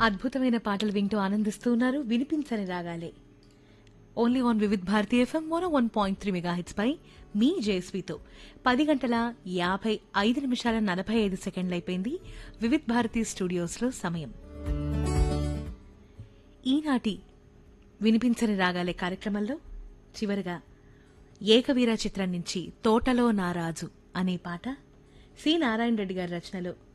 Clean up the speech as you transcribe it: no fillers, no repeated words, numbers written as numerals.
అద్భుతమైన పాటలు వింటూ ఆనందిస్తూ ఉన్నారు. వినిపించని రాగాలే only on Vividh Bharati FM 101.3 megahertz పై మీ జేఎస్వితో 10:55 అయిపోయింది. వివిధ్ భారతీ స్టూడియోస్ లో సమయం. ఈనాటి వినిపించని రాగాలే కార్యక్రమంలో చివరగా ఏకవీర చిత్రం నుంచి తోటలో నారాజు అనే పాట సి నారాయణ రెడ్డి గారి రచనలో